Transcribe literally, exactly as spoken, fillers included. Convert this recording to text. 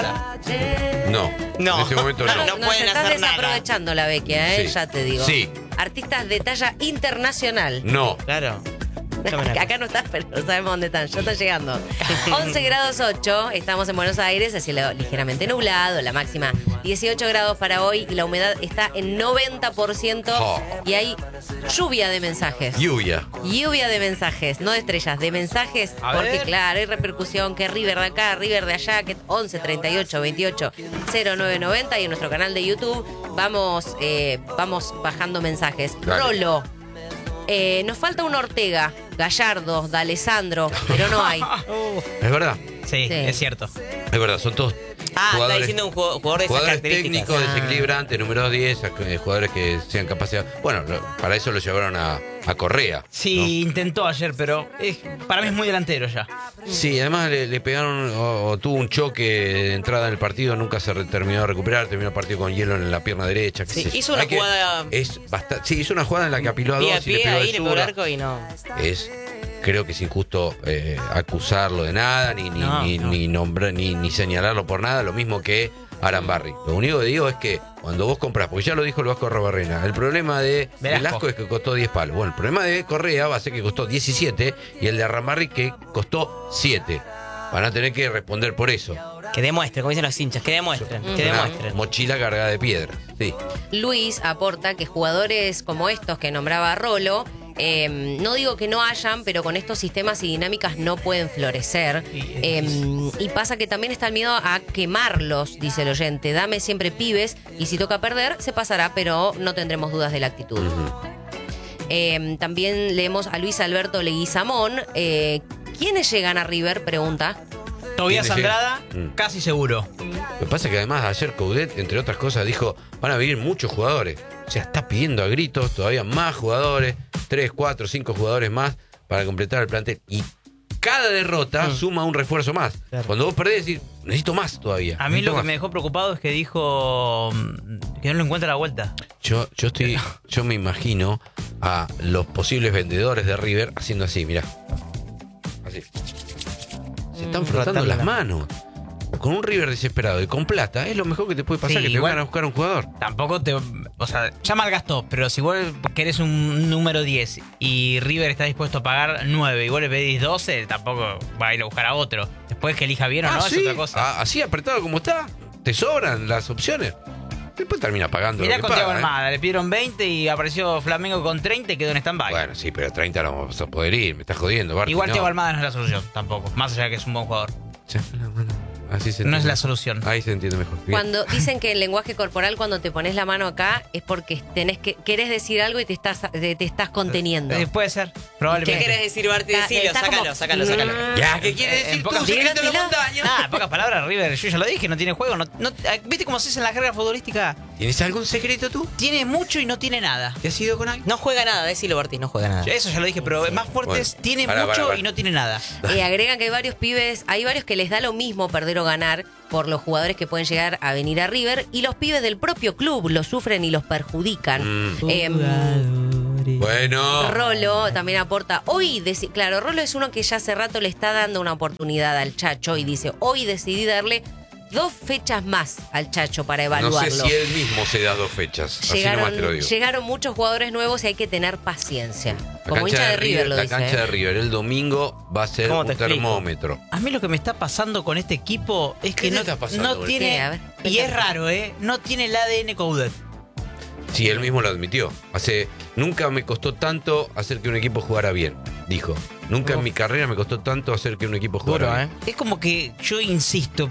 No, No. en este momento No, no. no. Nos pueden estás hacer nada. desaprovechando la Vecchia, ¿eh? Sí. Ya te digo. Sí. Artistas de talla internacional. No. Claro. Acá no estás, pero no sabemos dónde están. Ya están llegando. once grados ocho. Estamos en Buenos Aires, el cielo ligeramente nublado. La máxima dieciocho grados para hoy. Y la humedad está en noventa por ciento. Oh. Y hay lluvia de mensajes. Lluvia. Lluvia de mensajes, no de estrellas, de mensajes. A porque, ver. claro, hay repercusión. Que River de acá, River de allá. Que once treinta y ocho veintiocho cero nueve noventa. Y en nuestro canal de YouTube vamos, eh, vamos bajando mensajes. Dale. Rolo. Eh, nos falta un Ortega, Gallardo, D'Alessandro, pero no hay. Es verdad. Sí, Sí. es cierto. Es verdad, son todos Ah, está jugadores, diciendo un jugador jugador de esas jugadores características. técnicos, Ah. desequilibrantes, número diez, eh, jugadores que sean capaces. Bueno, lo- para eso lo llevaron a, a Correa. Sí, intentó ayer, pero es- para mí es muy delantero ya. ¿no? Sí, además le, le pegaron o, o tuvo un choque de entrada en el partido, nunca se re- terminó de recuperar, terminó el partido con hielo en la pierna derecha. qué Sí, sé yo. hizo una Hay que- jugada- Es bastante, sí, hizo una jugada en la que apiló a Pie a dos y le pie pegó ahí, de le pegó el zurda. arco y no. Es, creo que es injusto eh, acusarlo de nada, ni, ni, No, ni, no. ni nombrar, ni, ni señalarlo por nada, lo mismo que Arambarri. Lo único que digo es que cuando vos compras, porque ya lo dijo el Vasco Arrobarrena, el problema de Velasco. Velasco es que costó diez palos. Bueno, el problema de Correa va a ser que costó diecisiete y el de Arambarri que costó siete. Van a tener que responder por eso. Que demuestre, como dicen los hinchas, que demuestren, que Una demuestren. mochila cargada de piedras. Sí. Luis aporta que jugadores como estos que nombraba Rolo, eh, no digo que no hayan, pero con estos sistemas y dinámicas no pueden florecer. Sí, es Eh, y pasa que también está el miedo a quemarlos, dice el oyente. Dame siempre pibes y si toca perder, se pasará, pero no tendremos dudas de la actitud. Eh, también leemos a Luis Alberto Leguizamón. Eh, ¿Quiénes llegan a River? Pregunta. Tobías ¿Quién llega? Andrada, Mm. casi seguro. Lo que pasa es que además ayer Coudet, entre otras cosas, dijo, van a venir muchos jugadores. O sea, está pidiendo a gritos todavía más jugadores, tres, cuatro, cinco jugadores más para completar el plantel. Y cada derrota Mm. suma un refuerzo más. Claro. Cuando vos perdés, decís, necesito más todavía. A mí necesito lo que más. me dejó preocupado es que dijo mm, que no lo encuentra a la vuelta. Yo, yo estoy, yo me imagino a los posibles vendedores de River haciendo así, mirá. Así. Se están Mm, frotando frotándola. las manos. Con un River desesperado y con plata, es lo mejor que te puede pasar, Sí, que te igual- van a buscar un jugador. Tampoco te. O sea, ya malgastó, pero si vos querés un número diez y River está dispuesto a pagar nueve y vos le pedís doce, tampoco va a ir a buscar a otro. Después que elija bien o Ah, no, ¿sí? es otra cosa. Ah, así apretado como está, te sobran las opciones. Después termina pagando Mirá lo que con Thiago paga, ¿eh? Almada, le pidieron veinte y apareció Flamengo con treinta y quedó en stand-by. Bueno, sí, pero treinta no vamos a poder ir, me estás jodiendo, Barty, Igual no. Thiago Almada no es la solución, tampoco. Más allá de que es un buen jugador. Sí, bueno, bueno, así se No es entiende. la solución. Ahí se entiende mejor. Bien. Cuando dicen que el lenguaje corporal, cuando te pones la mano acá, es porque tenés que querés decir algo y te estás te, te estás conteniendo. Eh, puede ser, ¿Qué probablemente. querés decir, Barty? Está- Decilo, está sácalo, como- sácalo, sácalo. Ya, ¿qué quiere Eh, decir en tú, pocas- secreto de la Dígatelo. montaña? Nada, en pocas palabras, River, yo ya lo dije, no tiene juego. No, no- ¿Viste cómo se hace en la carrera futbolística? ¿Tienes algún secreto tú? Tiene mucho y no tiene nada. ¿Te has ido con alguien? No juega nada, decilo, Barty, no juega nada. Eso ya lo dije, pero más fuerte es, Bueno, tiene pará, mucho pará, pará. y no tiene nada. Eh, agregan que hay varios pibes, hay varios que les da lo mismo perder o ganar por los jugadores que pueden llegar a venir a River y los pibes del propio club los sufren y los perjudican. Mm. Em, Bueno. Rolo también aporta, hoy, deci- claro, Rolo es uno que ya hace rato le está dando una oportunidad al Chacho y dice, hoy decidí darle dos fechas más al Chacho para No evaluarlo. sé si él mismo se da dos fechas. Así nomás te lo Llegaron, digo. llegaron muchos jugadores nuevos y hay que tener paciencia. La Como cancha hincha de River lo la dice. cancha ¿eh? de River el domingo va a ser ¿Cómo un te explico? termómetro. A mí lo que me está pasando con este equipo es ¿Qué que te no, está pasando no con ¿Qué? tiene. A ver, Y cuéntame. es raro, ¿eh? No tiene el A D N Coudet. Sí, él mismo lo admitió. Hace nunca me costó tanto hacer que un equipo jugara bien, dijo. Nunca en mi carrera me costó tanto hacer que un equipo jugara Duro, bien. ¿eh? Es como que yo insisto,